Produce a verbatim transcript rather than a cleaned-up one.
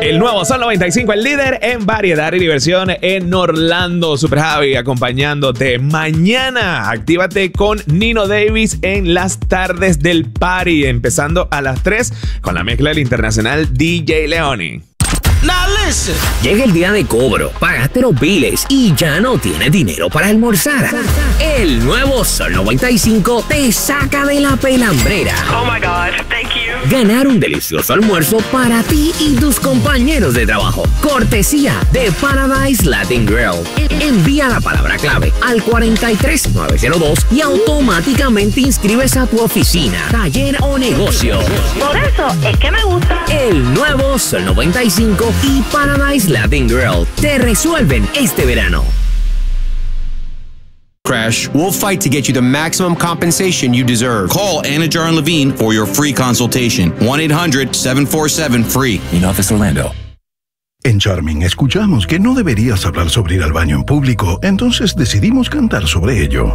El nuevo Sol noventa y cinco, el líder en variedad y diversión en Orlando. Super Javi acompañándote. Mañana, actívate con Nino Davis en las tardes del party, empezando a las tres con la mezcla del internacional D J Leoni. Now listen. Llega el día de cobro, pagaste los biles y ya no tienes dinero para almorzar. El nuevo Sol noventa y cinco te saca de la pelambrera. Oh my God, thank you. Ganar un delicioso almuerzo para ti y tus compañeros de trabajo. Cortesía de Paradise Latin Grill. Envía la palabra clave al cuatro tres nueve cero dos y automáticamente inscribes a tu oficina, taller o negocio. Por eso es que me gusta. El nuevo Sol noventa y cinco y Paradise Latin Grill te resuelven este verano. Crash, we'll fight to get you the maximum compensation you deserve. Call Anajar and Levine for your free consultation. one eight hundred seven four seven free. In Office Orlando. En Charming escuchamos que no deberías hablar sobre ir al baño en público, entonces decidimos cantar sobre ello.